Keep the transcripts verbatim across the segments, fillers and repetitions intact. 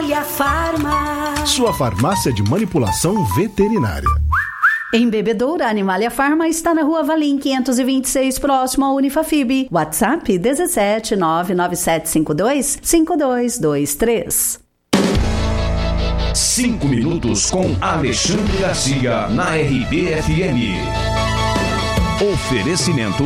Animalia Farma. Sua farmácia de manipulação veterinária. Em Bebedouro, a Animalia Farma está na Rua Valim quinhentos e vinte e seis, próximo ao Unifafib. WhatsApp dezessete nove nove sete cinco dois cinco dois dois três. Cinco minutos com Alexandre Garcia na R B F M. Oferecimento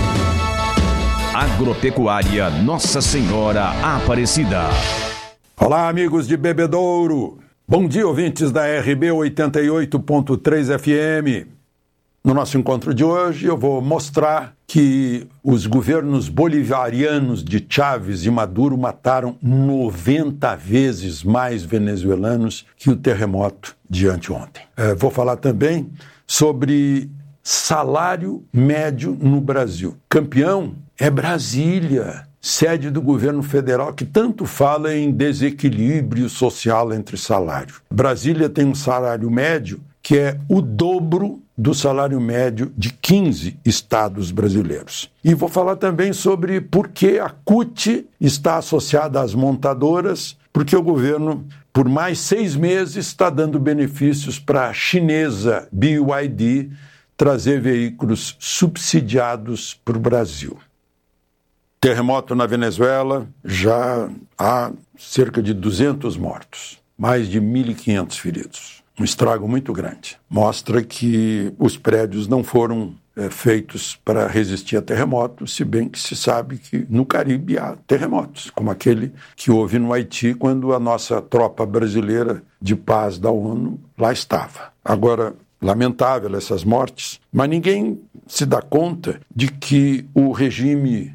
Agropecuária Nossa Senhora Aparecida. Olá, amigos de Bebedouro. Bom dia, ouvintes da R B oitenta e oito ponto três F M. No nosso encontro de hoje, eu vou mostrar que os governos bolivarianos de Chávez e Maduro mataram noventa vezes mais venezuelanos que o terremoto de anteontem. É, vou falar também sobre salário médio no Brasil. Campeão é Brasília, sede do governo federal, que tanto fala em desequilíbrio social entre salário. Brasília tem um salário médio que é o dobro do salário médio de quinze estados brasileiros. E vou falar também sobre por que a C U T está associada às montadoras, porque o governo, por mais seis meses, está dando benefícios para a chinesa B Y D trazer veículos subsidiados para o Brasil. Terremoto na Venezuela, já há cerca de duzentos mortos, mais de mil e quinhentos feridos. Um estrago muito grande. Mostra que os prédios não foram é, feitos para resistir a terremotos, se bem que se sabe que no Caribe há terremotos, como aquele que houve no Haiti quando a nossa tropa brasileira de paz da ONU lá estava. Agora, lamentável essas mortes, mas ninguém se dá conta de que o regime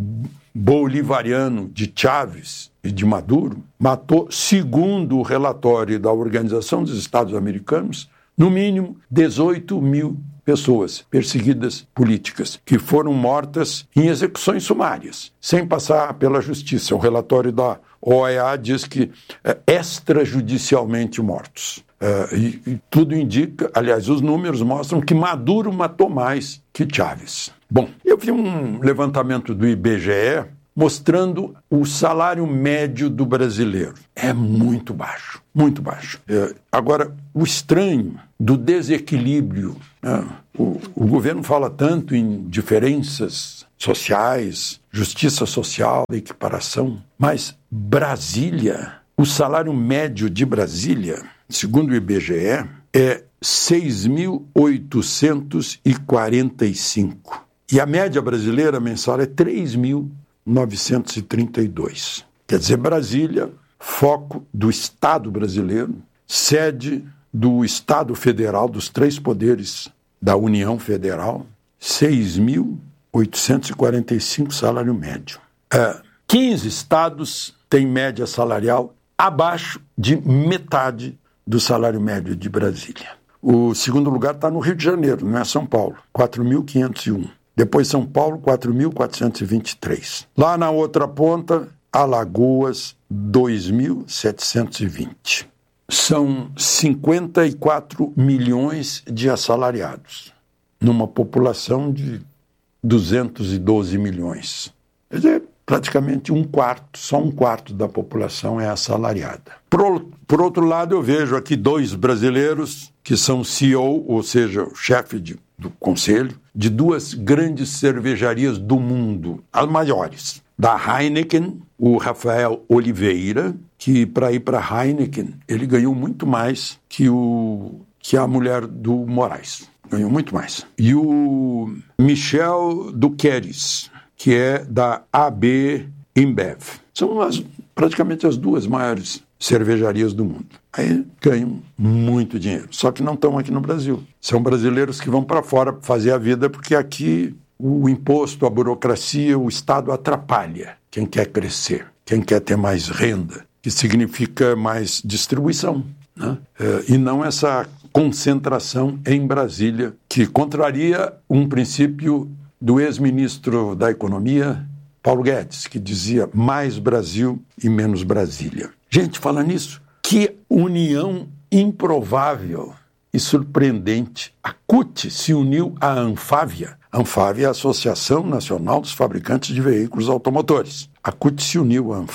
bolivariano de Chávez e de Maduro matou, segundo o relatório da Organização dos Estados Americanos, no mínimo dezoito mil pessoas perseguidas políticas, que foram mortas em execuções sumárias, sem passar pela justiça. O relatório da O E A diz que é, extrajudicialmente mortos. É, e, e tudo indica, aliás, os números mostram que Maduro matou mais que Chávez. Bom, eu vi um levantamento do I B G E mostrando o salário médio do brasileiro. É muito baixo, muito baixo. É, agora, o estranho do desequilíbrio, né? o, o governo fala tanto em diferenças sociais, justiça social, equiparação, mas Brasília, o salário médio de Brasília, segundo o I B G E, é seis mil oitocentos e quarenta e cinco. E a média brasileira mensal é três mil novecentos e trinta e dois. Quer dizer, Brasília, foco do Estado brasileiro, sede do Estado Federal, dos três poderes da União Federal, seis mil oitocentos e quarenta e cinco salário médio. É, quinze estados têm média salarial abaixo de metade do salário médio de Brasília. O segundo lugar está no Rio de Janeiro, não é São Paulo, quatro mil quinhentos e um. Depois São Paulo, quatro mil quatrocentos e vinte e três. Lá na outra ponta, Alagoas, dois mil setecentos e vinte. São cinquenta e quatro milhões de assalariados, numa população de duzentos e doze milhões. Quer dizer, praticamente um quarto, só um quarto da população é assalariada. Por, por outro lado, eu vejo aqui dois brasileiros que são C E O, ou seja, o chefe de, do conselho, de duas grandes cervejarias do mundo, as maiores. Da Heineken, o Rafael Oliveira, que para ir para a Heineken, ele ganhou muito mais que, o, que a mulher do Moraes. Ganhou muito mais. E o Michel Duqueres, que é da A B InBev. São as, praticamente as duas maiores cervejarias do mundo. Aí ganham muito dinheiro. Só que não estão aqui no Brasil. São brasileiros que vão para fora fazer a vida, porque aqui o imposto, a burocracia, o Estado atrapalha quem quer crescer, quem quer ter mais renda, que significa mais distribuição, né? E não essa concentração em Brasília, que contraria um princípio do ex-ministro da Economia, Paulo Guedes, que dizia mais Brasil e menos Brasília. Gente, falando nisso, que união improvável e surpreendente. A C U T se uniu à Anfávia. A Anfávia é a Associação Nacional dos Fabricantes de Veículos Automotores. A C U T se uniu à Anfávia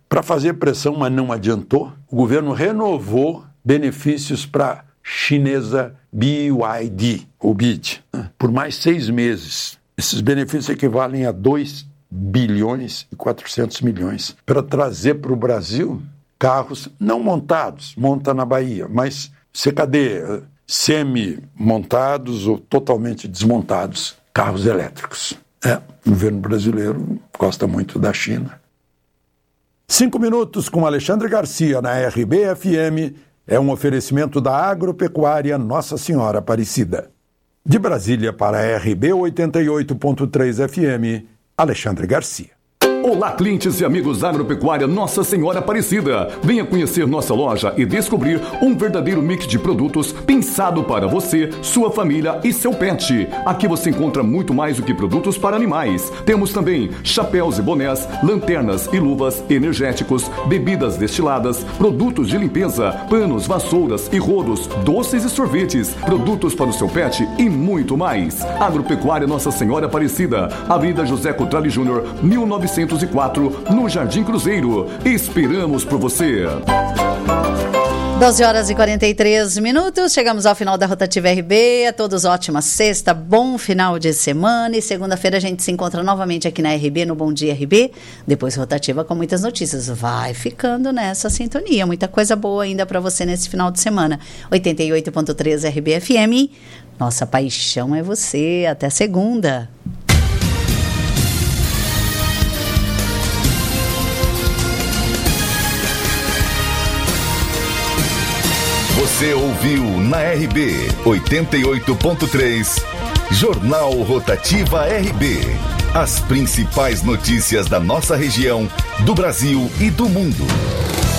para fazer pressão, mas não adiantou. O governo renovou benefícios para a chinesa B Y D, ou B I D, né, por mais seis meses. Esses benefícios equivalem a dois bilhões e quatrocentos milhões para trazer para o Brasil carros não montados, monta na Bahia, mas C K D, semi-montados ou totalmente desmontados, carros elétricos. É, o governo brasileiro gosta muito da China. Cinco minutos com Alexandre Garcia na R B F M é um oferecimento da Agropecuária Nossa Senhora Aparecida. De Brasília para a R B oitenta e oito ponto três F M, Alexandre Garcia. Olá, clientes e amigos da Agropecuária Nossa Senhora Aparecida. Venha conhecer nossa loja e descobrir um verdadeiro mix de produtos pensado para você, sua família e seu pet. Aqui você encontra muito mais do que produtos para animais. Temos também chapéus e bonés, lanternas e luvas, energéticos, bebidas destiladas, produtos de limpeza, panos, vassouras e rodos, doces e sorvetes, produtos para o seu pet e muito mais. Agropecuária Nossa Senhora Aparecida, Avenida José Cotrali Júnior, mil novecentos e quatro, no Jardim Cruzeiro. Esperamos por você. doze horas e quarenta e três minutos, chegamos ao final da Rotativa R B. A todos ótima sexta, bom final de semana, e segunda-feira a gente se encontra novamente aqui na R B, no Bom Dia R B, depois Rotativa com muitas notícias. Vai ficando nessa sintonia, muita coisa boa ainda para você nesse final de semana. oitenta e oito ponto três R B F M, nossa paixão é você. Até segunda. Você ouviu na R B oitenta e oito ponto três, Jornal Rotativa R B. As principais notícias da nossa região, do Brasil e do mundo.